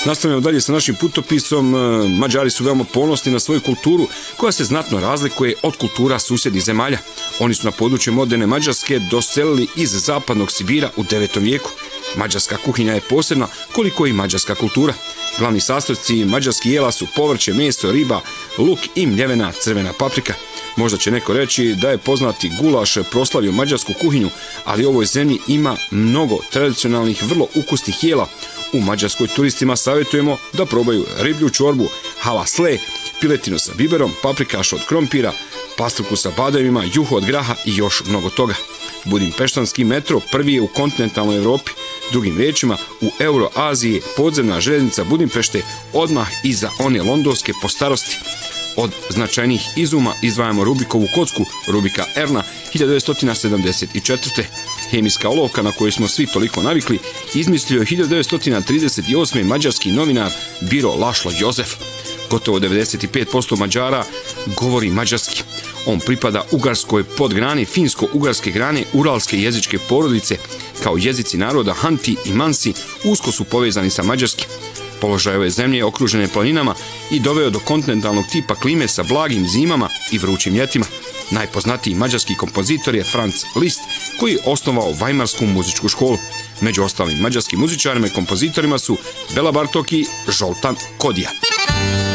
Nastavljamo dalje sa našim putopisom. Mađari su veoma ponosni na svoju kulturu koja se znatno razlikuje od kultura susjednih zemalja. Oni su na području moderne Mađarske doselili iz zapadnog Sibira u 9. vijeku. Mađarska kuhinja je posebna koliko i mađarska kultura. Glavni sastojci mađarskih jela su povrće, meso, riba, luk i mljevena crvena paprika. Možda će neko reći da je poznati gulaš proslavio mađarsku kuhinju, ali u ovoj zemlji ima mnogo tradicionalnih, vrlo ukusnih jela. U Mađarskoj turistima savjetujemo da probaju riblju čorbu, halasle, piletinu sa biberom, paprikaš od krompira, pastruku sa bademima, juhu od graha i još mnogo toga. Budimpeštanski metro prvi je u kontinentalnoj Europi. Drugim riječima, u Euroaziji je podzemna željeznica Budimpešte odmah iza one londonske po starosti. Od značajnih izuma izdvajamo Rubikovu kocku, Rubika Erna, 1974. Hemijska olovka na koju smo svi toliko navikli izmislio je 1938. mađarski novinar Biro Lašlo Jozef. Gotovo 95% Mađara govori mađarski. On pripada ugarskoj podgrani finsko-ugarske grane uralske jezičke porodice. Kao jezici naroda Hanti i Mansi usko su povezani sa mađarskim. Položaj ove zemlje je okružene planinama i doveo do kontinentalnog tipa klime sa blagim zimama i vrućim ljetima. Najpoznatiji mađarski kompozitor je Franz Liszt, koji je osnovao Vajmarsku muzičku školu. Među ostalim mađarskim muzičarima i kompozitorima su Bela Bartok i Zoltán Kodija.